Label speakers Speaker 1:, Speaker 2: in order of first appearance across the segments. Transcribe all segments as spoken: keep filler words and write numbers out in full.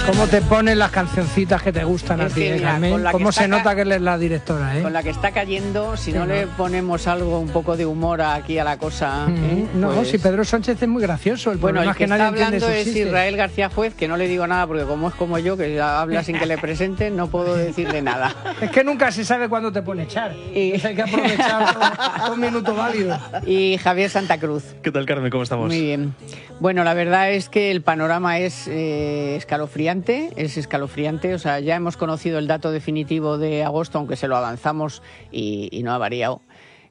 Speaker 1: ¿Cómo te ponen las cancioncitas que te gustan
Speaker 2: Es
Speaker 1: a ti,
Speaker 2: que,
Speaker 1: eh,
Speaker 2: mira,
Speaker 1: Carmen?
Speaker 2: con la que
Speaker 1: ¿Cómo
Speaker 2: está
Speaker 1: se
Speaker 2: ca-
Speaker 1: nota que él es la directora, eh?
Speaker 2: Con la que está cayendo, si
Speaker 1: Sí,
Speaker 2: no,
Speaker 1: ¿no?
Speaker 2: le ponemos algo, un poco de humor aquí a la cosa...
Speaker 1: Mm,
Speaker 2: ¿eh?
Speaker 1: No,
Speaker 2: Pues-
Speaker 1: si Pedro Sánchez es muy gracioso. El
Speaker 2: Bueno,
Speaker 1: problema
Speaker 2: el
Speaker 1: es
Speaker 2: que
Speaker 1: que nadie
Speaker 2: está
Speaker 1: entiende
Speaker 2: hablando
Speaker 1: sus
Speaker 2: es
Speaker 1: chistes.
Speaker 2: Israel García Juez, que no le digo nada porque como es como yo, que ya habla sin que le presenten, no puedo decirle nada.
Speaker 1: Es que nunca se sabe cuándo te pone echar.
Speaker 2: Y-
Speaker 1: Hay que aprovechar todo- un minuto válido.
Speaker 2: Y Javier Santa Cruz.
Speaker 3: ¿Qué tal, Carmen? ¿Cómo estamos?
Speaker 2: Muy bien. Bueno, la verdad es que el panorama es eh, escalofriante, es escalofriante. O sea, ya hemos conocido el dato definitivo de agosto, aunque se lo avanzamos y, y no ha variado.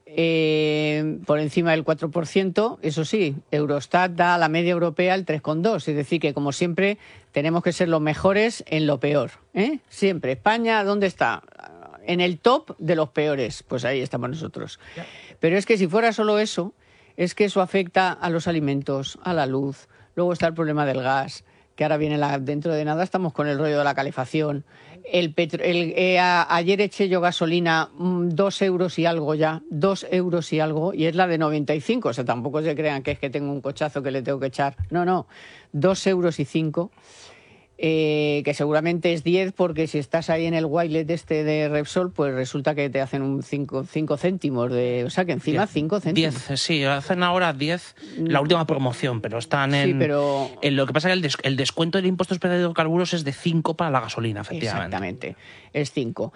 Speaker 2: Eh, por encima del cuatro por ciento, eso sí, Eurostat da a la media europea el tres coma dos, es decir, que como siempre tenemos que ser los mejores en lo peor, ¿eh? Siempre. España, ¿dónde está? En el top de los peores, pues ahí estamos nosotros. Pero es que si fuera solo eso, es que eso afecta a los alimentos, a la luz, luego está el problema del gas, que ahora viene la, dentro de nada estamos con el rollo de la calefacción. El petro, el, eh, a, ayer eché yo gasolina mmm, dos euros y algo ya, dos euros y algo, y es la de noventa y cinco, o sea, tampoco se crean que es que tengo un cochazo que le tengo que echar, no, no, dos euros y cinco, eh, que seguramente es diez, porque si estás ahí en el Wilet este de Repsol, pues resulta que te hacen un cinco céntimos, de, o sea, que encima
Speaker 3: Diez.
Speaker 2: cinco céntimos.
Speaker 3: diez, sí, hacen ahora diez, la última promoción, pero están en...
Speaker 2: Sí, pero...
Speaker 3: en lo que pasa es que el, des- el descuento del impuesto especial de hidrocarburos es de cinco para la gasolina, efectivamente.
Speaker 2: Exactamente, es cinco.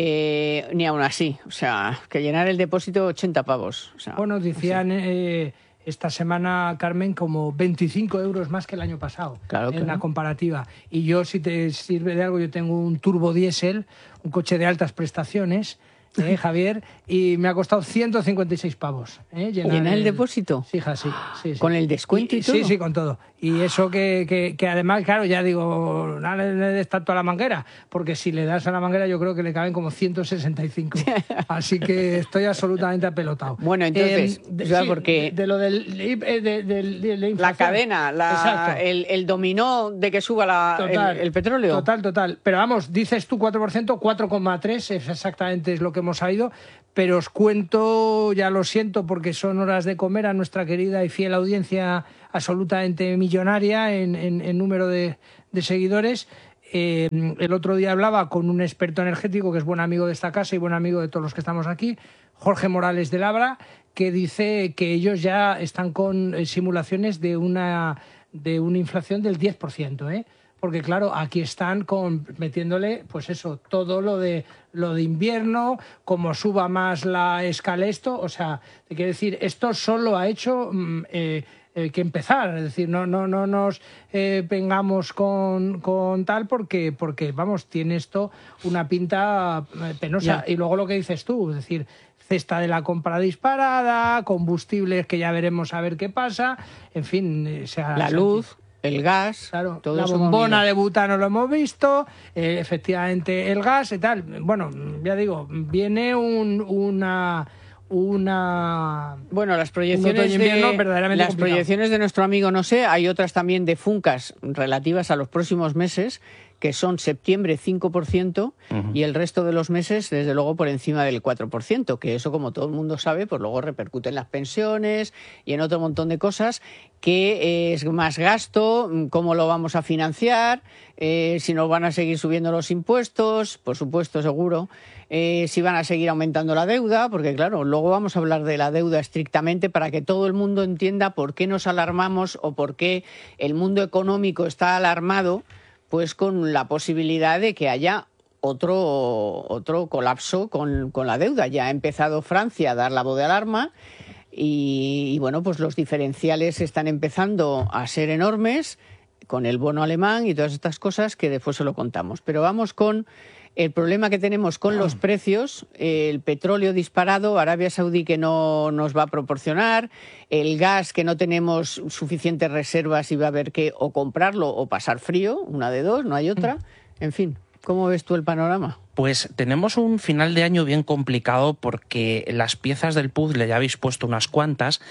Speaker 2: Eh, ni aún así, o sea, que llenar el depósito ochenta pavos. O sea,
Speaker 1: Bueno, decían eh, esta semana, Carmen, como veinticinco euros más que el año pasado,
Speaker 2: Claro,
Speaker 1: en
Speaker 2: claro.
Speaker 1: la comparativa. Y yo, si te sirve de algo, yo tengo un turbo diésel, un coche de altas prestaciones, eh, Javier, y me ha costado ciento cincuenta y seis pavos. ¿eh?
Speaker 2: ¿Llenar el depósito?
Speaker 1: Sí, hija, sí, sí, sí.
Speaker 2: ¿Con el descuento y todo?
Speaker 1: Sí, sí, con todo. Y eso que, que, que además, claro, ya digo, no le des tanto a la manguera, porque si le das a la manguera yo creo que le caben como ciento sesenta y cinco. Así que estoy absolutamente apelotado.
Speaker 2: Bueno, entonces,
Speaker 1: Eh, de,
Speaker 2: ya
Speaker 1: sí,
Speaker 2: porque-
Speaker 1: de, de lo del, eh, de, de- de la
Speaker 2: La
Speaker 1: inflación.
Speaker 2: cadena, la,
Speaker 1: Exacto.
Speaker 2: el, el dominó de que suba la,
Speaker 1: Total,
Speaker 2: el, el petróleo.
Speaker 1: Total, total. Pero vamos, dices tú cuatro por ciento, cuatro coma tres es exactamente es lo que hemos sabido, pero os cuento, ya lo siento, porque son horas de comer a nuestra querida y fiel audiencia absolutamente millonaria en, en, en número de, de seguidores. Eh, el otro día hablaba con un experto energético que es buen amigo de esta casa y buen amigo de todos los que estamos aquí, Jorge Morales de Labra, que dice que ellos ya están con eh, simulaciones de una, de una inflación del diez por ciento, ¿eh? Porque claro, aquí están con, metiéndole, pues eso, todo lo de lo de invierno, como suba más la escala esto, o sea, te quiero decir, esto solo ha hecho mm, eh, eh, que empezar, es decir, no, no, no nos eh, vengamos con, con tal porque, porque, vamos, tiene esto una pinta eh, penosa.
Speaker 2: Ya.
Speaker 1: Y luego lo que dices tú, es decir, cesta de la compra disparada, combustibles que ya veremos a ver qué pasa, en fin, eh, se ha-
Speaker 2: La
Speaker 1: se ha-
Speaker 2: luz, el gas,
Speaker 1: Claro,
Speaker 2: todo
Speaker 1: la
Speaker 2: eso
Speaker 1: bombona
Speaker 2: movido.
Speaker 1: de butano lo hemos visto, eh, efectivamente el gas y tal. Bueno, ya digo, viene un, una... una
Speaker 2: Bueno, las
Speaker 1: un
Speaker 2: proyecciones
Speaker 1: otoño-invierno
Speaker 2: de
Speaker 1: verdaderamente
Speaker 2: las
Speaker 1: complicado.
Speaker 2: proyecciones de nuestro amigo no sé, hay otras también de Funcas relativas a los próximos meses, que son septiembre cinco por ciento uh-huh. y el resto de los meses, desde luego, por encima del cuatro por ciento, que eso, como todo el mundo sabe, pues luego repercute en las pensiones y en otro montón de cosas, que es más gasto, cómo lo vamos a financiar, eh, si nos van a seguir subiendo los impuestos, por supuesto, seguro, eh, si van a seguir aumentando la deuda, porque claro, luego vamos a hablar de la deuda estrictamente para que todo el mundo entienda por qué nos alarmamos o por qué el mundo económico está alarmado, pues con la posibilidad de que haya otro, otro colapso con, con la deuda. Ya ha empezado Francia a dar la voz de alarma y, y, bueno, pues los diferenciales están empezando a ser enormes con el bono alemán y todas estas cosas que después se lo contamos. Pero vamos con el problema que tenemos con los precios, el petróleo disparado, Arabia Saudí que no nos va a proporcionar, el gas que no tenemos suficientes reservas y va a haber que o comprarlo o pasar frío, una de dos, no hay otra. En fin, ¿cómo ves tú el panorama?
Speaker 3: Pues tenemos un final de año bien complicado porque las piezas del puzzle ya habéis puesto unas cuantas,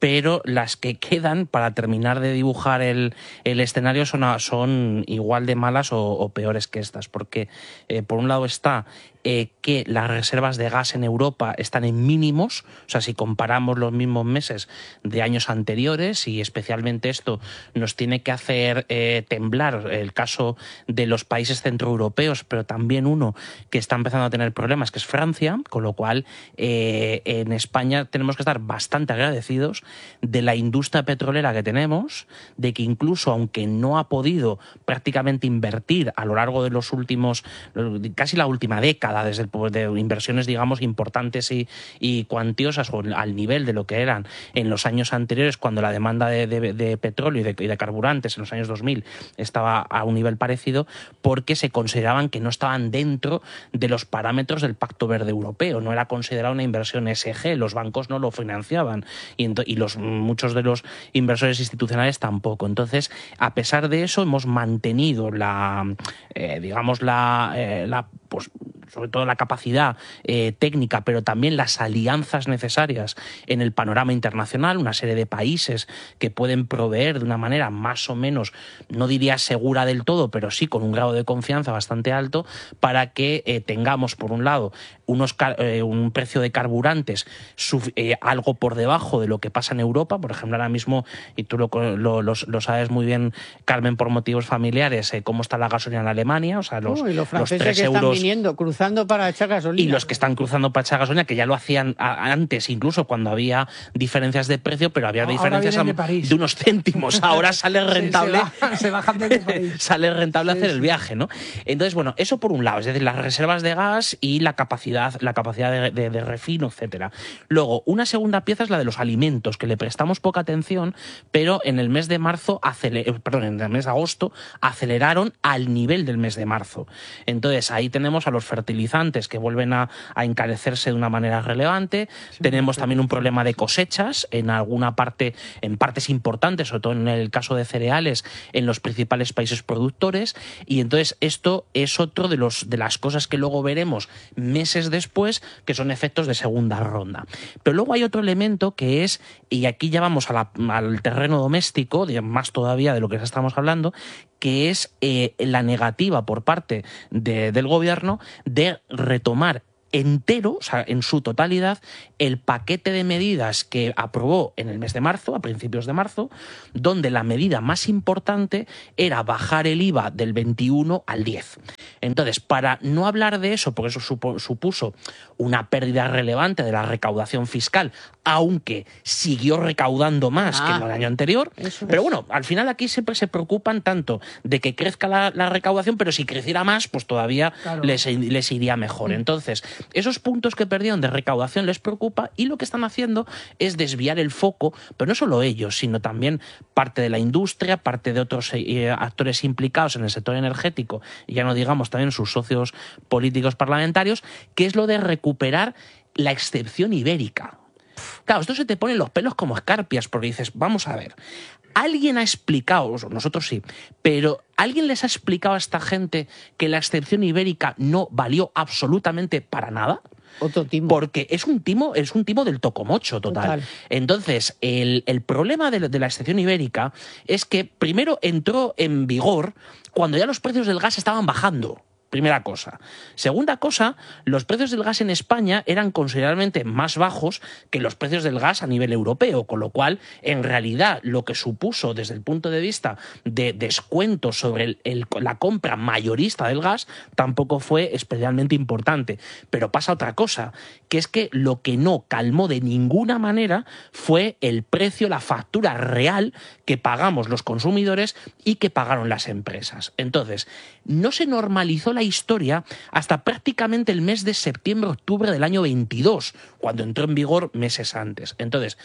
Speaker 3: pero las que quedan para terminar de dibujar el, el escenario son, son igual de malas o, o peores que estas, porque eh, por un lado está eh, que las reservas de gas en Europa están en mínimos, o sea, si comparamos los mismos meses de años anteriores, y especialmente esto nos tiene que hacer eh, temblar el caso de los países centroeuropeos, pero también uno que está empezando a tener problemas, que es Francia, con lo cual eh, en España tenemos que estar bastante agradecidos de la industria petrolera que tenemos, de que incluso aunque no ha podido prácticamente invertir a lo largo de los últimos, casi la última década, desde el, de inversiones, digamos, importantes y, y cuantiosas, o al nivel de lo que eran en los años anteriores, cuando la demanda de, de, de petróleo y de, y de carburantes en los años dos mil estaba a un nivel parecido, porque se consideraban que no estaban dentro de los parámetros del Pacto Verde Europeo, no era considerada una inversión E S G, los bancos no lo financiaban y, y los, muchos de los inversores institucionales tampoco. Entonces, a pesar de eso, hemos mantenido la, eh, digamos, la, eh, la pues, sobre todo la capacidad eh, técnica, pero también las alianzas necesarias en el panorama internacional, una serie de países que pueden proveer de una manera más o menos, no diría segura del todo, pero sí con un grado de confianza bastante alto, para que eh, tengamos, por un lado, unos eh, un precio de carburantes eh, algo por debajo de lo que pasa en Europa. Por ejemplo, ahora mismo, y tú lo, lo, lo, lo sabes muy bien, Carmen, por motivos familiares, eh, cómo está la gasolina en Alemania, o sea, los,
Speaker 2: Uy, los franceses
Speaker 3: los tres
Speaker 2: que
Speaker 3: euros,
Speaker 2: están viniendo, cruzando para echar gasolina.
Speaker 3: Y los que están cruzando para echar gasolina, que ya lo hacían a, antes, incluso cuando había diferencias de precio, pero había
Speaker 1: no,
Speaker 3: diferencias a,
Speaker 1: de,
Speaker 3: de unos céntimos. Ahora sale rentable,
Speaker 1: sí, se, va, se bajan de París.
Speaker 3: sale rentable
Speaker 1: sí,
Speaker 3: hacer
Speaker 1: sí.
Speaker 3: el viaje, ¿no? Entonces, bueno, eso por un lado, es decir, las reservas de gas y la capacidad, la capacidad de, de, de refino, etcétera. Luego, una segunda pieza es la de los alimentos, que le prestamos poca atención, pero en el mes de marzo, aceler, perdón, en el mes de agosto, aceleraron al nivel del mes de marzo. Entonces, ahí tenemos a los fertilizantes que vuelven a, a encarecerse de una manera relevante. Sí, tenemos también un problema de cosechas en alguna parte, en partes importantes, sobre todo en el caso de cereales, en los principales países productores. Y entonces esto es otro de los de las cosas que luego veremos meses después, que son efectos de segunda ronda. Pero luego hay otro elemento que es, y aquí ya vamos a la, al terreno doméstico, más todavía de lo que estamos hablando, que es eh, la negativa por parte de, del gobierno de retomar entero, o sea, en su totalidad, el paquete de medidas que aprobó en el mes de marzo, a principios de marzo, donde la medida más importante era bajar el I V A del veintiuno al diez. Entonces, para no hablar de eso, porque eso supo, supuso una pérdida relevante de la recaudación fiscal, aunque siguió recaudando más ah, que en el año anterior, pero bueno, al final aquí siempre se preocupan tanto de que crezca la, la recaudación, pero si creciera más, pues todavía claro. les, les iría mejor. Entonces, esos puntos que perdieron de recaudación les preocupa, y lo que están haciendo es desviar el foco, pero no solo ellos, sino también parte de la industria, parte de otros eh, actores implicados en el sector energético, y ya no digamos también sus socios políticos parlamentarios, que es lo de recuperar la excepción ibérica. Claro, esto se te pone los pelos como escarpias, porque dices, vamos a ver, ¿alguien ha explicado, nosotros sí, pero alguien les ha explicado a esta gente que la excepción ibérica no valió absolutamente para nada?
Speaker 2: Otro timo.
Speaker 3: Porque es un timo, es un timo del tocomocho total. total. Entonces, el, el problema de, de la excepción ibérica es que primero entró en vigor cuando ya los precios del gas estaban bajando. Primera cosa. Segunda cosa, los precios del gas en España eran considerablemente más bajos que los precios del gas a nivel europeo, con lo cual, en realidad, lo que supuso desde el punto de vista de descuento sobre el, el, la compra mayorista del gas tampoco fue especialmente importante. Pero pasa otra cosa, que es que lo que no calmó de ninguna manera fue el precio, la factura real que pagamos los consumidores y que pagaron las empresas. Entonces, no se normalizó la historia hasta prácticamente el mes de septiembre-octubre del año veintidós, cuando entró en vigor meses antes. Entonces,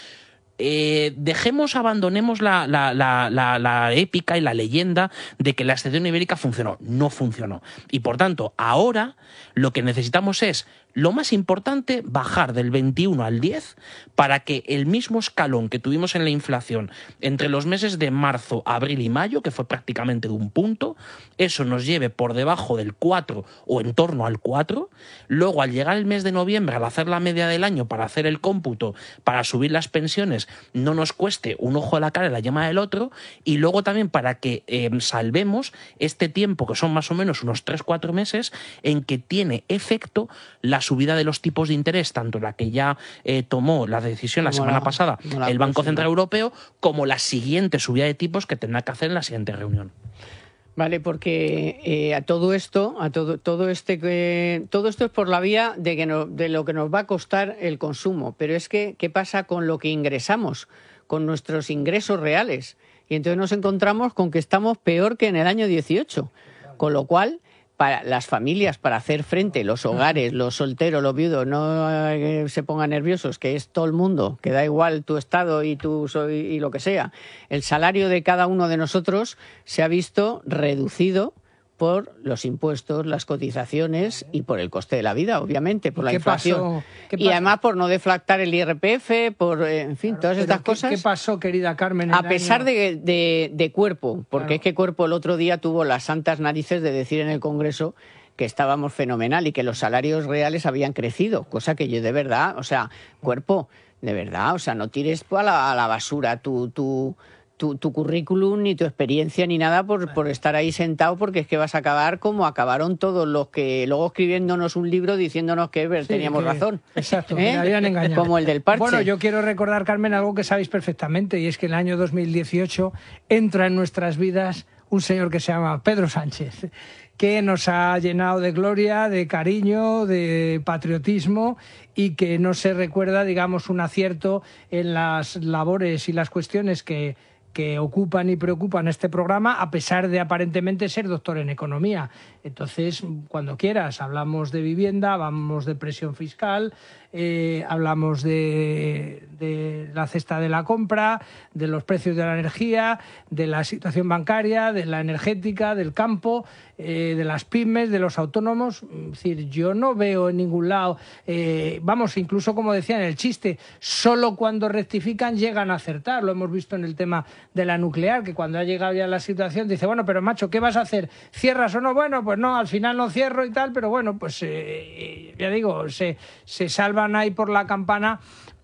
Speaker 3: eh, dejemos, abandonemos la, la, la, la, la épica y la leyenda de que la excepción ibérica funcionó. No funcionó. Y por tanto, ahora lo que necesitamos es Lo más importante, bajar del veintiuno al diez para que el mismo escalón que tuvimos en la inflación entre los meses de marzo, abril y mayo, que fue prácticamente de un punto, eso nos lleve por debajo del cuatro o en torno al cuatro. Luego, al llegar el mes de noviembre, al hacer la media del año para hacer el cómputo, para subir las pensiones, no nos cueste un ojo de la cara y la yema del otro. Y luego también para que eh, salvemos este tiempo, que son más o menos unos tres cuatro meses, en que tiene efecto la subida de los tipos de interés, tanto la que ya eh, tomó la decisión la
Speaker 2: como
Speaker 3: semana
Speaker 2: la,
Speaker 3: pasada el Banco Central Europeo, como la siguiente subida de tipos que tendrá que hacer en la siguiente reunión.
Speaker 2: Vale, porque eh, a todo esto, a todo todo este que todo esto es por la vía de que no, de lo que nos va a costar el consumo, pero es que ¿qué pasa con lo que ingresamos, con nuestros ingresos reales? Y entonces nos encontramos con que estamos peor que en el año dieciocho, con lo cual para las familias, para hacer frente, los hogares, los solteros, los viudos, no eh, se pongan nerviosos, que es todo el mundo, que da igual tu estado y, tu, y, y lo que sea. El salario de cada uno de nosotros se ha visto reducido por los impuestos, las cotizaciones y por el coste de la vida, obviamente, por la inflación. Y además por no deflactar el I R P F, por, en fin, claro, todas estas
Speaker 1: ¿qué,
Speaker 2: cosas.
Speaker 1: ¿Qué pasó, querida Carmen?
Speaker 2: A pesar año... de, de, de cuerpo, porque claro. Es que Cuerpo el otro día tuvo las santas narices de decir en el Congreso que estábamos fenomenal y que los salarios reales habían crecido, cosa que yo de verdad, o sea, Cuerpo, de verdad, o sea, no tires a la, a la basura tu... tu Tu, tu currículum, ni tu experiencia, ni nada por, por estar ahí sentado, porque es que vas a acabar como acabaron todos los que luego escribiéndonos un libro diciéndonos que sí, teníamos que, razón.
Speaker 1: Exacto,
Speaker 2: ¿Eh?
Speaker 1: que me habían engañado.
Speaker 2: Como el del parche.
Speaker 1: Bueno, yo quiero recordar, Carmen, algo que sabéis perfectamente, y es que en el año dos mil dieciocho entra en nuestras vidas un señor que se llama Pedro Sánchez, que nos ha llenado de gloria, de cariño, de patriotismo, y que no se recuerda, digamos, un acierto en las labores y las cuestiones que que ocupan y preocupan este programa, a pesar de aparentemente ser doctor en economía. Entonces, cuando quieras, hablamos de vivienda, hablamos de presión fiscal, eh, hablamos de, de la cesta de la compra, de los precios de la energía, de la situación bancaria, de la energética, del campo, eh, de las pymes, de los autónomos. Es decir, yo no veo en ningún lado, eh, vamos, incluso como decía en el chiste, solo cuando rectifican llegan a acertar. Lo hemos visto en el tema de la nuclear, que cuando ha llegado ya la situación dice, bueno, pero macho, ¿qué vas a hacer? ¿Cierras o no? Bueno, pues no, al final no cierro y tal, pero bueno, pues eh, ya digo, se, se salvan ahí por la campana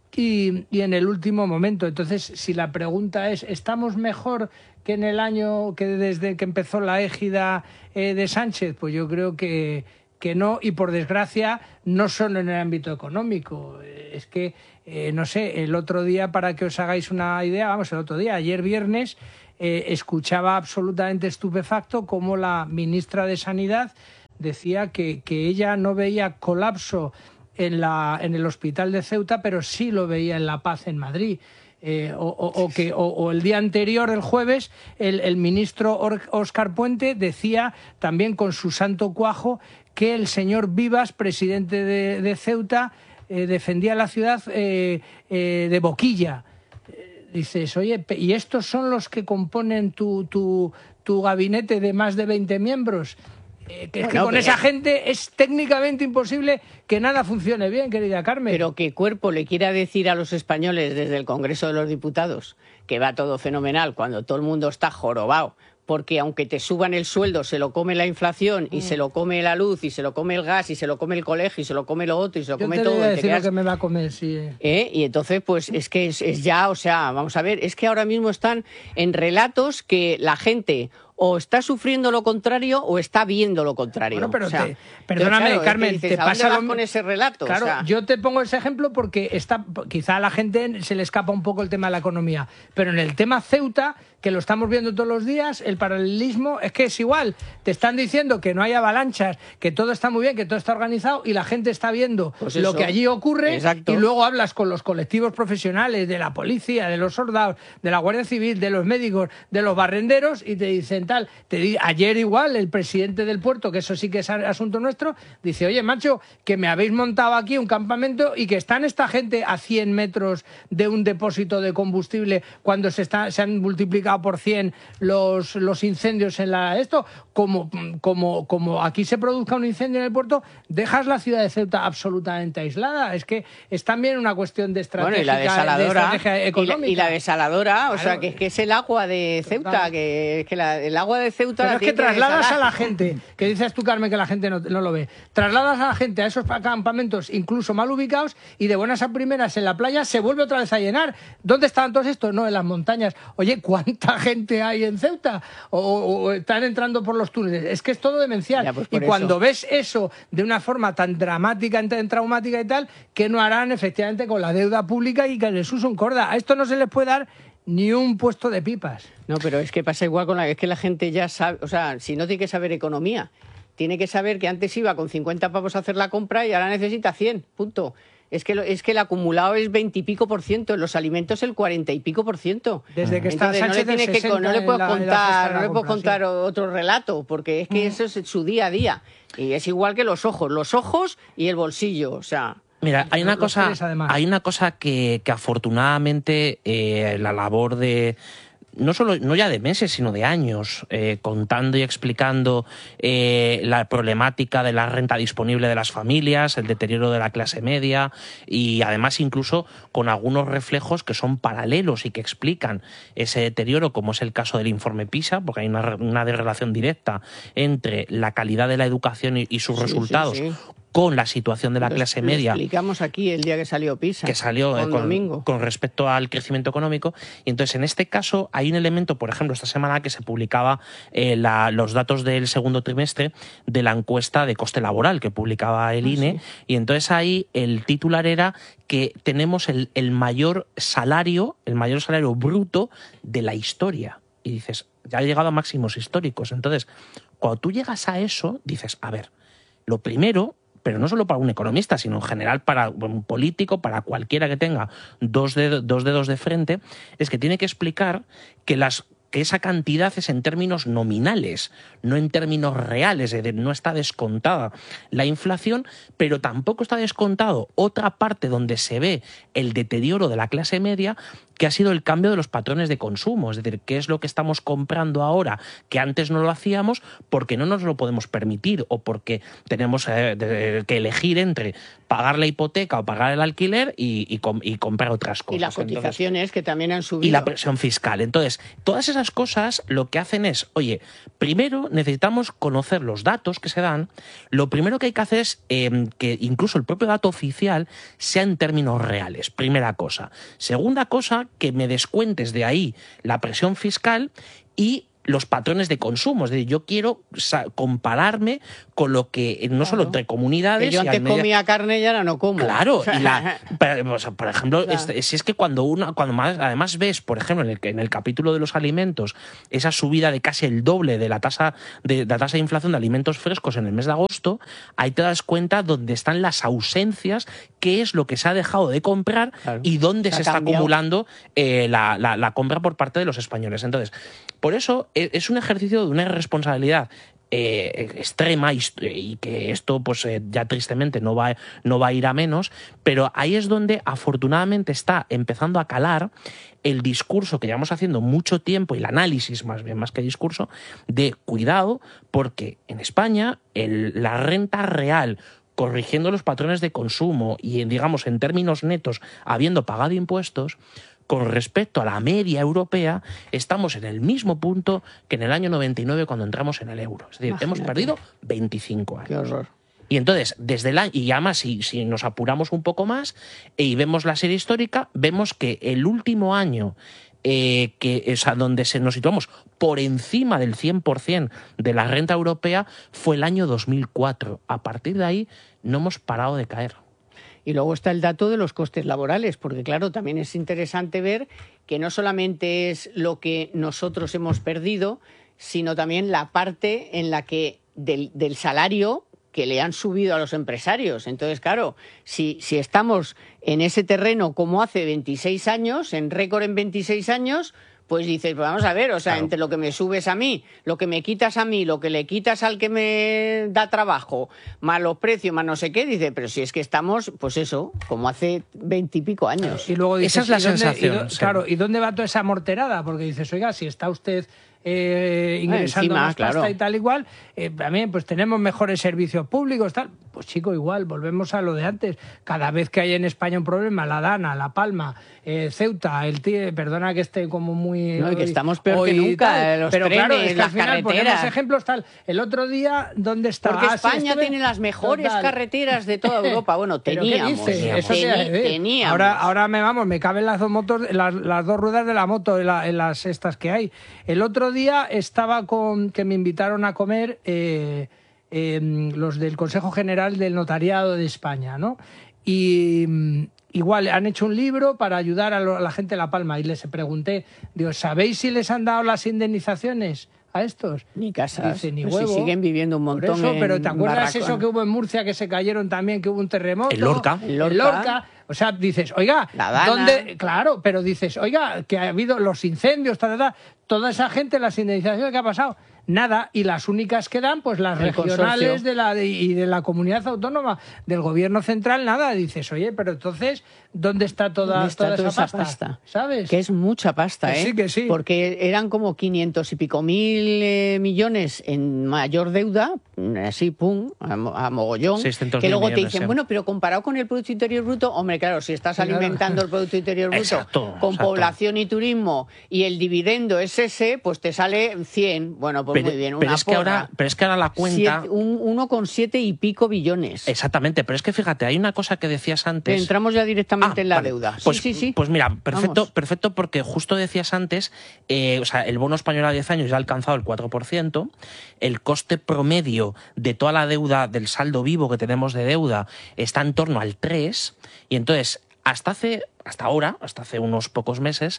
Speaker 1: y, y en el último momento. Entonces, si la pregunta es, ¿estamos mejor que en el año que desde que empezó la égida eh, de Sánchez? Pues yo creo que, que no, y por desgracia no solo en el ámbito económico. Es que, eh, no sé, el otro día, para que os hagáis una idea, vamos, el otro día, ayer viernes, eh, escuchaba absolutamente estupefacto cómo la ministra de Sanidad decía que, que ella no veía colapso en, la, en el hospital de Ceuta, pero sí lo veía en La Paz, en Madrid. Eh, o, o, o, que, o, o el día anterior, el jueves, el, el ministro Óscar Puente decía también con su santo cuajo que el señor Vivas, presidente de, de Ceuta, eh, defendía la ciudad eh, eh, de boquilla. Eh, dices, oye, ¿y estos son los que componen tu, tu, tu gabinete de más de veinte miembros? Eh, que es bueno, que con pero... esa gente es técnicamente imposible que nada funcione bien, querida Carmen.
Speaker 2: Pero que Cuerpo le quiera decir a los españoles desde el Congreso de los Diputados que va todo fenomenal cuando todo el mundo está jorobado, porque aunque te suban el sueldo, se lo come la inflación y mm. se lo come la luz y se lo come el gas y se lo come el colegio y se lo come lo otro y se lo
Speaker 1: Yo
Speaker 2: come
Speaker 1: te
Speaker 2: todo.
Speaker 1: Voy a
Speaker 2: y
Speaker 1: decir
Speaker 2: te quedas...
Speaker 1: lo que me va a comer, sí.
Speaker 2: ¿Eh? Y entonces, pues es que es, es ya, o sea, vamos a ver, es que ahora mismo están en relatos que la gente o está sufriendo lo contrario o está viendo lo contrario.
Speaker 1: Bueno, pero
Speaker 2: o sea,
Speaker 1: te, perdóname,
Speaker 2: claro,
Speaker 1: Carmen,
Speaker 2: dices,
Speaker 1: te pasa
Speaker 2: vas
Speaker 1: lo...
Speaker 2: con ese relato.
Speaker 1: Claro,
Speaker 2: o sea...
Speaker 1: yo te pongo ese ejemplo porque está, quizá a la gente se le escapa un poco el tema de la economía, pero en el tema Ceuta, que lo estamos viendo todos los días, el paralelismo es que es igual. Te están diciendo que no hay avalanchas, que todo está muy bien, que todo está organizado y la gente está viendo pues lo que allí ocurre. Exacto. Y luego hablas con los colectivos profesionales de la policía, de los soldados, de la Guardia Civil, de los médicos, de los barrenderos y te dicen tal. Te di Ayer igual el presidente del puerto, que eso sí que es asunto nuestro, dice, oye, macho, que me habéis montado aquí un campamento y que están esta gente a cien metros de un depósito de combustible cuando se, está, se han multiplicado multiplicado por cien los, los incendios en la... Esto, como, como, como aquí se produzca un incendio en el puerto, dejas la ciudad de Ceuta absolutamente aislada. Es que es también una cuestión de estrategia,
Speaker 2: bueno, y la desaladora,
Speaker 1: de estrategia económica.
Speaker 2: Y la, y la desaladora,
Speaker 1: claro.
Speaker 2: o sea, que es que es el agua de Ceuta, claro. que, que la, el agua de Ceuta...
Speaker 1: Pero
Speaker 2: la
Speaker 1: es que trasladas
Speaker 2: que
Speaker 1: a la gente, que dices tú, Carmen, que la gente no, no lo ve, trasladas a la gente a esos campamentos incluso mal ubicados y de buenas a primeras en la playa se vuelve otra vez a llenar. ¿Dónde estaban todos estos? No, en las montañas. Oye, ¿cuánta gente hay en Ceuta? O, o, o están entrando por los túneles. Es que es todo demencial.
Speaker 2: Ya, pues
Speaker 1: y
Speaker 2: eso.
Speaker 1: Cuando ves eso de una forma tan dramática, tan traumática y tal, ¿qué no harán efectivamente con la deuda pública y que les uso un corda? A esto no se les puede dar ni un puesto de pipas.
Speaker 2: No, pero es que pasa igual con la... Es que la gente ya sabe... O sea, si no tiene que saber economía, tiene que saber que antes iba con cincuenta pavos a hacer la compra y ahora necesita cien, punto. Es que, lo, es que el acumulado es veinte y pico por ciento, en los alimentos el cuarenta y pico por ciento.
Speaker 1: Desde que está
Speaker 2: Entonces,
Speaker 1: Sánchez
Speaker 2: no le, tienes que, no le puedes
Speaker 1: la,
Speaker 2: contar, no le puedes
Speaker 1: compra,
Speaker 2: contar
Speaker 1: sí.
Speaker 2: otro relato, porque es que mm. eso es su día a día. Y es igual que los ojos, los ojos y el bolsillo, o sea...
Speaker 3: Mira, hay una cosa, hay una cosa que, que afortunadamente eh, la labor de... no solo no ya de meses, sino de años, eh, contando y explicando eh, la problemática de la renta disponible de las familias, el deterioro de la clase media y además incluso con algunos reflejos que son paralelos y que explican ese deterioro, como es el caso del informe PISA, porque hay una, una relación directa entre la calidad de la educación y, y sus
Speaker 2: sí,
Speaker 3: resultados
Speaker 2: sí, sí.
Speaker 3: con la situación de la
Speaker 2: lo,
Speaker 3: clase
Speaker 2: lo
Speaker 3: media.
Speaker 2: Lo explicamos aquí el día que salió PISA.
Speaker 3: Que salió eh, con, con respecto al crecimiento económico. Y entonces, en este caso, hay un elemento, por ejemplo, esta semana que se publicaba eh, la, los datos del segundo trimestre de la encuesta de coste laboral que publicaba el ah, I N E. Sí. Y entonces ahí el titular era que tenemos el, el mayor salario, el mayor salario bruto de la historia. Y dices, ya ha llegado a máximos históricos. Entonces, cuando tú llegas a eso, dices, a ver, lo primero... pero no solo para un economista, sino en general para un político, para cualquiera que tenga dos dedos, dos dedos de frente, es que tiene que explicar que las que esa cantidad es en términos nominales, no en términos reales, es decir, no está descontada la inflación, pero tampoco está descontado otra parte donde se ve el deterioro de la clase media, que ha sido el cambio de los patrones de consumo, es decir, qué es lo que estamos comprando ahora que antes no lo hacíamos porque no nos lo podemos permitir o porque tenemos eh, de, que elegir entre pagar la hipoteca o pagar el alquiler y, y, com y comprar otras cosas.
Speaker 2: Y las cotizaciones Entonces, que también han subido.
Speaker 3: Y la presión fiscal. Entonces, todas esas cosas lo que hacen es, oye, primero necesitamos conocer los datos que se dan. Lo primero que hay que hacer es eh, que incluso el propio dato oficial sea en términos reales, primera cosa. Segunda cosa, que me descuentes de ahí la presión fiscal y los patrones de consumo. Es decir, yo quiero compararme con lo que, no claro. solo entre comunidades...
Speaker 2: Que yo antes media... comía carne y ahora no como.
Speaker 3: Claro, y la, o sea, por ejemplo, claro. este, si es que cuando una, cuando más, además ves, por ejemplo, en el, en el capítulo de los alimentos, esa subida de casi el doble de la tasa de, de la tasa de inflación de alimentos frescos en el mes de agosto, ahí te das cuenta dónde están las ausencias, qué es lo que se ha dejado de comprar claro. y dónde se, se está cambiado. acumulando eh, la, la, la compra por parte de los españoles. Entonces, por eso es un ejercicio de una irresponsabilidad eh, extrema y, y que esto pues eh, ya tristemente no va, no va a ir a menos, pero ahí es donde afortunadamente está empezando a calar el discurso que llevamos haciendo mucho tiempo y el análisis más bien más que discurso de cuidado porque en España el, la renta real corrigiendo los patrones de consumo y en, digamos en términos netos habiendo pagado impuestos con respecto a la media europea, estamos en el mismo punto que en el año noventa y nueve cuando entramos en el euro. Es decir, Imagínate. hemos perdido veinticinco años.
Speaker 2: Qué horror.
Speaker 3: Y entonces, desde el año, y además, si, si nos apuramos un poco más y vemos la serie histórica, vemos que el último año eh, que es a donde se nos situamos por encima del cien por cien de la renta europea fue el año dos mil cuatro. A partir de ahí no hemos parado de caer.
Speaker 2: Y luego está el dato de los costes laborales, porque claro, también es interesante ver que no solamente es lo que nosotros hemos perdido, sino también la parte en la que del, del salario que le han subido a los empresarios. Entonces, claro, si, si estamos en ese terreno como hace veintiséis años, en récord en veintiséis años, pues dices, pues vamos a ver, o sea,
Speaker 3: Claro.
Speaker 2: entre lo que me subes a mí, lo que me quitas a mí, lo que le quitas al que me da trabajo, más los precios, más no sé qué, dice, pero si es que estamos, pues eso, como hace veintipico años.
Speaker 1: Y luego dices,
Speaker 3: Esa es la
Speaker 1: ¿y dónde-
Speaker 3: sensación,
Speaker 1: y dó-
Speaker 3: sí.
Speaker 1: Claro, ¿y dónde va toda esa morterada? Porque dices, oiga, si está usted eh, ingresando
Speaker 2: encima,
Speaker 1: más pasta
Speaker 2: claro.
Speaker 1: y tal igual, eh, también pues tenemos mejores servicios públicos, tal. Pues chico, igual, volvemos a lo de antes. Cada vez que hay en España un problema, La Dana, La Palma, eh, Ceuta, el tío, perdona que esté como muy...
Speaker 2: No, y que
Speaker 1: hoy-
Speaker 2: estamos peor que
Speaker 1: hoy
Speaker 2: nunca,
Speaker 1: tal,
Speaker 2: eh, los
Speaker 1: pero claro,
Speaker 2: trenes,
Speaker 1: es que
Speaker 2: las
Speaker 1: al final ponemos
Speaker 2: carreteras.
Speaker 1: ejemplos tal. El otro día, ¿dónde está?
Speaker 2: Porque
Speaker 1: Ah, sí,
Speaker 2: España
Speaker 1: estuve-
Speaker 2: tiene las mejores
Speaker 1: Total.
Speaker 2: carreteras de toda Europa. Bueno,
Speaker 1: ¿Pero qué
Speaker 2: teníamos.
Speaker 1: dices?
Speaker 3: teníamos.
Speaker 1: Eso te iba a
Speaker 2: Teni-
Speaker 1: decir.
Speaker 2: teníamos.
Speaker 1: Ahora, ahora me vamos, me caben las dos motos, las, las dos ruedas de la moto en, la- en las estas que hay. El otro día estaba con que me invitaron a comer eh, eh, los del Consejo General del Notariado de España, ¿no? Y mm, igual han hecho un libro para ayudar a, lo- a la gente de La Palma y les pregunté, digo, ¿sabéis si les han dado las indemnizaciones a estos?
Speaker 2: Ni casas.
Speaker 1: Dice, ni
Speaker 2: Pues
Speaker 1: huevo.
Speaker 2: si siguen viviendo un
Speaker 1: Por
Speaker 2: montón.
Speaker 1: eso,
Speaker 2: en
Speaker 1: pero ¿te acuerdas
Speaker 2: barracos.
Speaker 1: eso que hubo en Murcia que se cayeron también, que hubo un terremoto?
Speaker 3: En Lorca.
Speaker 2: En
Speaker 1: En
Speaker 2: Lorca.
Speaker 1: Lorca. O sea, dices, oiga,
Speaker 2: La Dana.
Speaker 1: ¿dónde? Claro, pero dices, oiga, que ha habido los incendios, tal, tal, tal, toda esa gente, las indemnizaciones que ha pasado, nada, y las únicas que dan, pues las
Speaker 2: El
Speaker 1: regionales
Speaker 2: consorcio.
Speaker 1: de la de- y de la comunidad autónoma, del gobierno central, nada. Dices, oye, pero entonces, ¿dónde está toda,
Speaker 2: ¿Dónde está
Speaker 1: toda
Speaker 2: toda
Speaker 1: esa, pasta? ¿Sabes?
Speaker 2: Que es mucha pasta,
Speaker 1: Que
Speaker 2: ¿eh?
Speaker 1: sí, que sí.
Speaker 2: Porque eran como quinientos y pico mil eh, millones en mayor deuda, así, pum, a, mo- a mogollón.
Speaker 3: seiscientos
Speaker 2: Que
Speaker 3: mil
Speaker 2: luego te
Speaker 3: millones,
Speaker 2: dicen,
Speaker 3: sí.
Speaker 2: bueno, pero comparado con el Producto Interior Bruto, hombre, claro, si estás
Speaker 1: Claro.
Speaker 2: alimentando el Producto Interior Bruto
Speaker 3: Exacto,
Speaker 2: con
Speaker 3: exacto.
Speaker 2: población y turismo y el dividendo es ese, pues te sale cien. Bueno, pues
Speaker 3: Pero,
Speaker 2: muy bien,
Speaker 3: pero
Speaker 2: una
Speaker 3: es que ahora,
Speaker 2: porra.
Speaker 3: pero es que ahora la cuenta...
Speaker 2: Siete- un, uno con siete y pico billones.
Speaker 3: Exactamente, pero es que fíjate, hay una cosa que decías antes...
Speaker 2: Entramos ya directamente
Speaker 3: Ah,
Speaker 2: en la
Speaker 3: vale.
Speaker 2: deuda.
Speaker 3: Pues,
Speaker 2: sí, sí, sí.
Speaker 3: Pues mira, perfecto,
Speaker 2: Vamos.
Speaker 3: perfecto porque justo decías antes, eh, o sea, el bono español a diez años ya ha alcanzado el cuatro por ciento, el coste promedio de toda la deuda, del saldo vivo que tenemos de deuda, está en torno al tres, y entonces, hasta hace, hasta ahora, hasta hace unos pocos meses,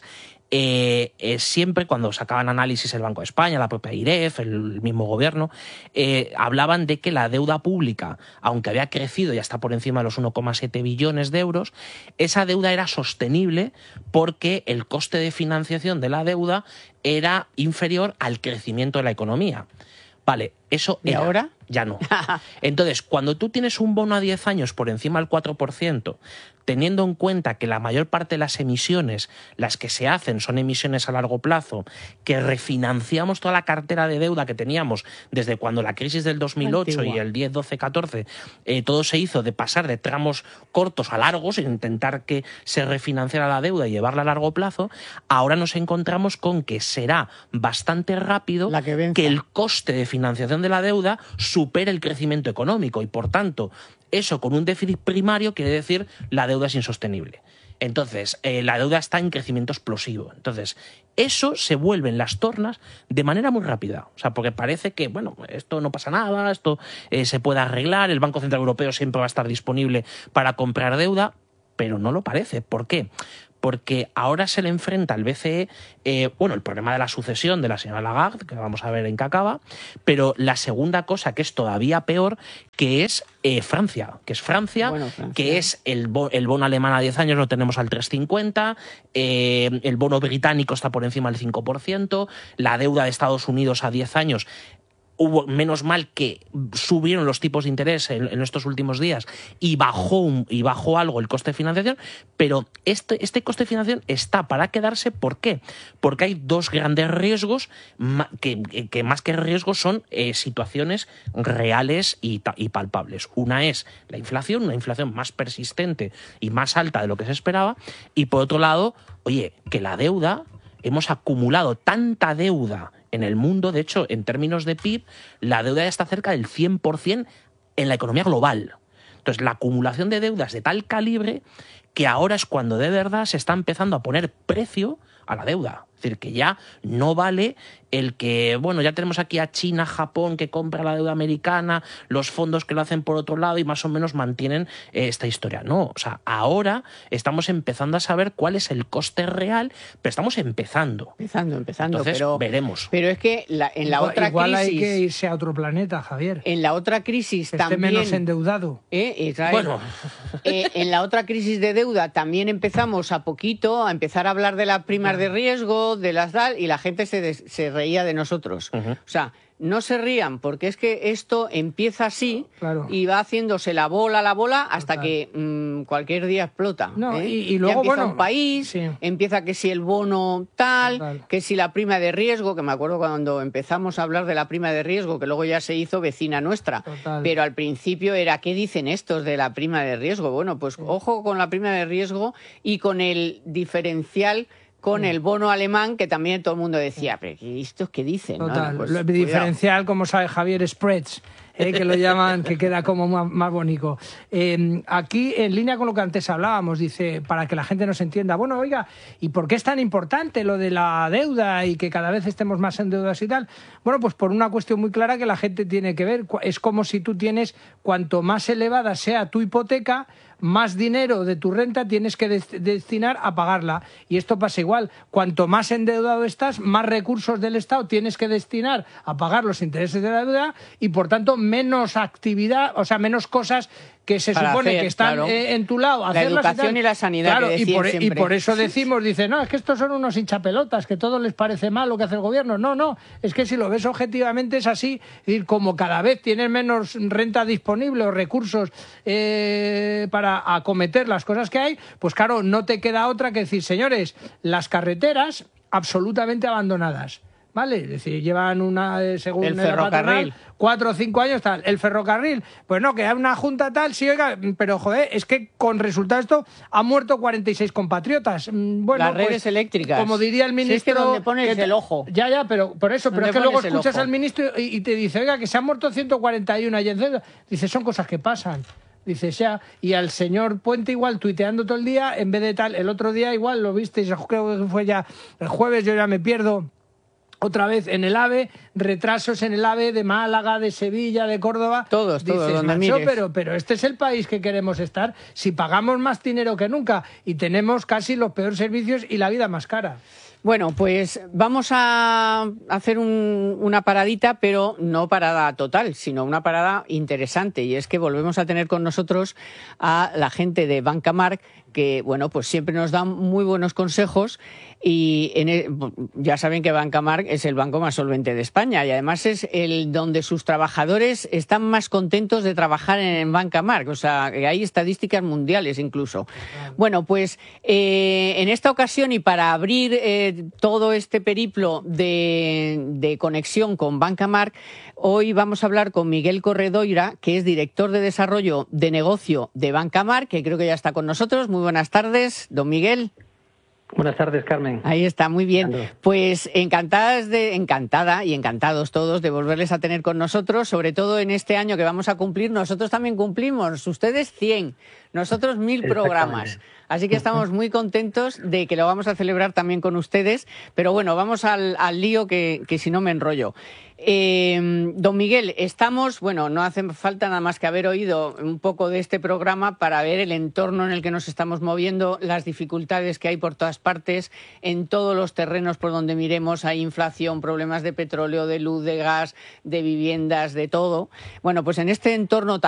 Speaker 3: eh, eh, siempre cuando sacaban análisis el Banco de España, la propia I R E F, el mismo gobierno, eh, hablaban de que la deuda pública, aunque había crecido y está por encima de los uno coma siete billones de euros, esa deuda era sostenible porque el coste de financiación de la deuda era inferior al crecimiento de la economía. Vale, eso
Speaker 2: ¿Y
Speaker 3: era.
Speaker 2: ahora?
Speaker 3: Ya no. Entonces, cuando tú tienes un bono a diez años por encima del cuatro por ciento, teniendo en cuenta que la mayor parte de las emisiones, las que se hacen, son emisiones a largo plazo, que refinanciamos toda la cartera de deuda que teníamos desde cuando la crisis del dos mil ocho
Speaker 2: Antigua.
Speaker 3: y el diez, doce, catorce, eh, todo se hizo de pasar de tramos cortos a largos e intentar que se refinanciara la deuda y llevarla a largo plazo, ahora nos encontramos con que será bastante rápido
Speaker 2: La que venza.
Speaker 3: que el coste de financiación de la deuda supere el crecimiento económico y, por tanto, eso con un déficit primario quiere decir la deuda es insostenible. Entonces, eh, la deuda está en crecimiento explosivo. Entonces, eso se vuelve en las tornas de manera muy rápida. O sea, porque parece que, bueno, esto no pasa nada, esto eh, se puede arreglar, el Banco Central Europeo siempre va a estar disponible para comprar deuda, pero no lo parece. ¿Por qué? Porque ahora se le enfrenta al B C E, eh, bueno, el problema de la sucesión de la señora Lagarde, que vamos a ver en qué acaba, pero la segunda cosa que es todavía peor, que es eh, Francia, que es Francia,
Speaker 2: Bueno, Francia.
Speaker 3: que es el, bo- el bono alemán a diez años lo tenemos al tres coma cincuenta, eh, el bono británico está por encima del cinco por ciento, la deuda de Estados Unidos a diez años... Hubo, menos mal que subieron los tipos de interés en, en estos últimos días y bajó, un- y bajó algo el coste de financiación, pero este, este coste de financiación está para quedarse. ¿Por qué? Porque hay dos grandes riesgos ma- que, que más que riesgos son eh, situaciones reales y, ta- y palpables. Una es la inflación, una inflación más persistente y más alta de lo que se esperaba, y por otro lado, oye, que la deuda, hemos acumulado tanta deuda en el mundo, de hecho, en términos de P I B, la deuda ya está cerca del cien por ciento en la economía global. Entonces, la acumulación de deudas de tal calibre que ahora es cuando de verdad se está empezando a poner precio a la deuda. Es decir, que ya no vale el que, bueno, ya tenemos aquí a China, Japón, que compra la deuda americana, los fondos que lo hacen por otro lado y más o menos mantienen eh, esta historia. No, o sea, ahora estamos empezando a saber cuál es el coste real, pero estamos empezando.
Speaker 2: Empezando, empezando.
Speaker 3: Entonces,
Speaker 2: pero,
Speaker 3: veremos.
Speaker 2: Pero es que la- en la
Speaker 1: igual,
Speaker 2: otra
Speaker 1: igual
Speaker 2: crisis...
Speaker 1: hay que irse a otro planeta, Javier.
Speaker 2: En la otra crisis
Speaker 1: Que esté
Speaker 2: también...
Speaker 1: menos endeudado.
Speaker 2: ¿eh, Israel?
Speaker 3: Bueno.
Speaker 2: Eh, en la otra crisis de deuda también empezamos a poquito a empezar a hablar de las primas de riesgo, arroz, de las dal, y la gente se, des, se reía de nosotros. Uh-huh. O sea, no se rían, porque es que esto empieza así, claro, y va haciéndose la bola, la bola, hasta Total. que mmm, cualquier día explota.
Speaker 1: No,
Speaker 2: ¿eh?
Speaker 1: y, y luego,
Speaker 2: ya empieza
Speaker 1: bueno,
Speaker 2: un país, sí. empieza que si el bono tal, Total. que si la prima de riesgo, que me acuerdo cuando empezamos a hablar de la prima de riesgo, que luego ya se hizo vecina nuestra, Total. pero al principio era, ¿qué dicen estos de la prima de riesgo? Bueno, pues sí. ojo con la prima de riesgo y con el diferencial con el bono alemán, que también todo el mundo decía, pero ¿estos qué dicen?
Speaker 1: Total,
Speaker 2: ¿no? Pues,
Speaker 1: lo diferencial, como sabe Javier, spreads, eh, que lo llaman, que queda como más, más bonito. Eh, aquí, en línea con lo que antes hablábamos, dice, para que la gente nos entienda, bueno, oiga, ¿y por qué es tan importante lo de la deuda y que cada vez estemos más endeudados y tal? Bueno, pues por una cuestión muy clara que la gente tiene que ver. Es como si tú tienes, cuanto más elevada sea tu hipoteca, más dinero de tu renta tienes que de- destinar a pagarla. Y esto pasa igual. Cuanto más endeudado estás, más recursos del Estado tienes que destinar a pagar los intereses de la deuda y, por tanto, menos actividad, o sea, menos cosas que se
Speaker 2: Para
Speaker 1: supone
Speaker 2: hacer,
Speaker 1: que están
Speaker 2: claro.
Speaker 1: eh, en tu lado.
Speaker 2: La educación y, y la sanidad,
Speaker 1: claro,
Speaker 2: que
Speaker 1: y, por,
Speaker 2: siempre.
Speaker 1: y por eso decimos, dice, no, es que estos son unos hinchapelotas, que todo les parece mal lo que hace el gobierno. No, no, es que si lo ves objetivamente es así. Es decir, como cada vez tienes menos renta disponible o recursos eh, para acometer las cosas que hay, pues claro, no te queda otra que decir, señores, las carreteras absolutamente abandonadas. ¿Vale? Es decir, llevan una, eh, según
Speaker 2: el ferrocarril,
Speaker 1: patronal, cuatro o cinco años tal. El ferrocarril, pues no, que hay una junta tal, sí, oiga, pero joder, es que con resultado esto han muerto cuarenta y seis compatriotas. Bueno,
Speaker 2: las redes
Speaker 1: pues,
Speaker 2: eléctricas.
Speaker 1: Como diría el ministro.
Speaker 2: Si es que donde pones
Speaker 1: que,
Speaker 2: el ojo.
Speaker 1: Ya, ya, pero por eso, pero es que luego escuchas al ministro y, y te dice, oiga, que se han muerto ciento cuarenta y uno y etcétera. Dice, son cosas que pasan. Dices ya, y al señor Puente igual tuiteando todo el día, en vez de tal, el otro día igual lo visteis, creo que fue ya el jueves, yo ya me pierdo. Otra vez en el AVE, retrasos en el AVE de Málaga, de Sevilla, de Córdoba.
Speaker 2: Todos,
Speaker 1: Dices,
Speaker 2: todos, donde
Speaker 1: macho,
Speaker 2: mires.
Speaker 1: pero, pero este es el país que queremos estar. Si pagamos más dinero que nunca y tenemos casi los peores servicios y la vida más cara.
Speaker 2: Bueno, pues vamos a hacer un, una paradita, pero no parada total, sino una parada interesante. Y es que volvemos a tener con nosotros a la gente de Banca March, que bueno, pues siempre nos dan muy buenos consejos. Y en el, ya saben que Banca March es el banco más solvente de España y además es el donde sus trabajadores están más contentos de trabajar en Banca March. O sea, que hay estadísticas mundiales incluso. Bueno, pues eh, en esta ocasión y para abrir eh, todo este periplo de, de conexión con Banca March, hoy vamos a hablar con Miguel Corredoira, que es director de desarrollo de negocio de Banca March, que creo que ya está con nosotros. Muy buenas tardes, don Miguel.
Speaker 4: Buenas tardes, Carmen.
Speaker 2: Ahí está, muy bien. Pues encantadas de, encantada y encantados todos de volverles a tener con nosotros, sobre todo en este año que vamos a cumplir. Nosotros también cumplimos, ustedes cien, nosotros mil programas. Así que estamos muy contentos de que lo vamos a celebrar también con ustedes. Pero bueno, vamos al, al lío que, que si no me enrollo. Eh, don Miguel, estamos, bueno, no hace falta nada más que haber oído un poco de este programa para ver el entorno en el que nos estamos moviendo, las dificultades que hay por todas partes, en todos los terrenos por donde miremos hay inflación, problemas de petróleo, de luz, de gas, de viviendas, de todo. Bueno, pues en este entorno tan